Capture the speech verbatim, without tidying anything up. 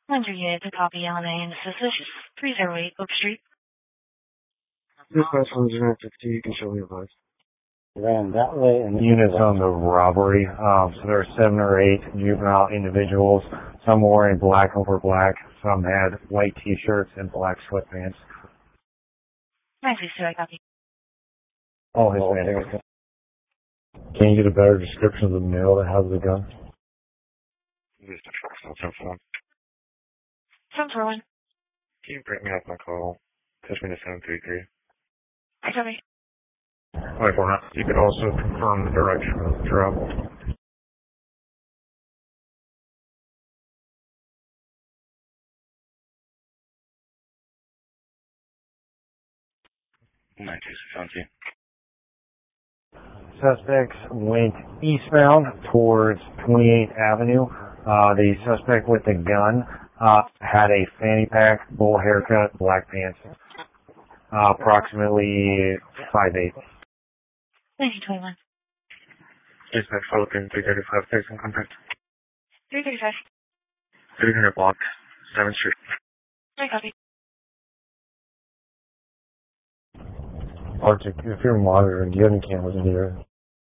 Under unit to copy L M A and suspicious. three oh eight Oak Street. Dispatch one zero fifty, you can show me a advice. Ran that way and Units on the robbery. Um, so there are seven or eight juvenile individuals. Some were wearing black over black. Some had white t-shirts and black sweatpants. nine two two, I copy. All Hispanic. Can you get a better description of the male that has the gun? Just a truck, ten four one. seven four one. Can you break me off my call? Touch me to seven three three. I copy. Alright, well, you could also confirm the direction of travel. nine two six Suspects went eastbound towards twenty-eighth Avenue. Uh, the suspect with the gun uh, had a fanny pack, bowl haircut, black pants, uh, approximately five eight. nineteen twenty-one. Dispatch Philippine three thirty-five, station contact. three thirty-five. three hundred block, seventh Street. I copy. Arctic, if you're monitoring, do you have any cameras in here?